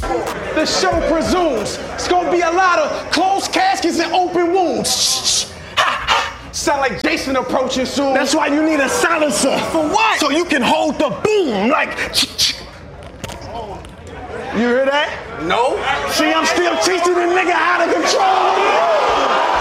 The show presumes it's gonna be a lot of closed caskets and open wounds. Sound like Jason approaching soon. That's why you need a silencer. For what? So you can hold the boom like. You hear that? No. See, I'm still teaching the nigga how to control.